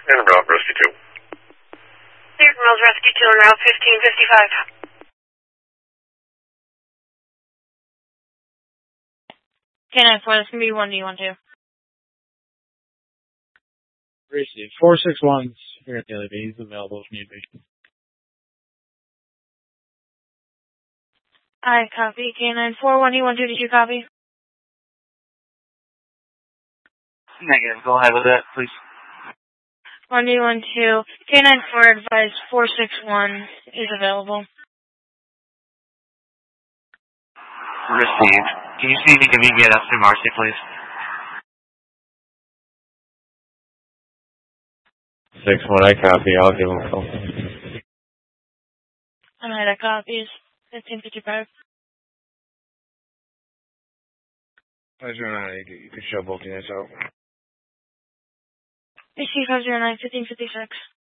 Inbound Rescue 2. Cleared Mills Rescue 2 on Route 1555. K9-4, that's going to be 1D12. Receive. 461's here at the LAB. He's available if need be. I copy. K9-4, 1D12, did you copy? Negative. Go ahead with that, please. 1D12. K9-4 advised 461 is available. Received. Can you see if you can meet me at Upstream Marcy, please? 6-1, I copy. I'll give him a call. Alright, I copies. 1555. You can show both units out. AC 509, 1556.